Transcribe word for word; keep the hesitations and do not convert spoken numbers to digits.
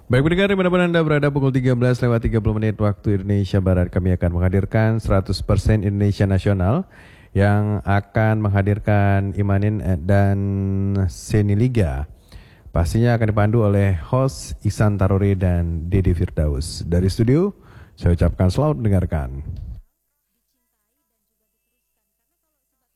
Baik pendengar, dimanapun Anda berada, pukul tiga belas lewat tiga puluh menit waktu Indonesia Barat, kami akan menghadirkan seratus persen Indonesia Nasional yang akan menghadirkan Imanin dan Seni Liga. Pastinya akan dipandu oleh host Ihsan Tarori dan Dedi Firdaus. Dari studio, saya ucapkan selamat mendengarkan.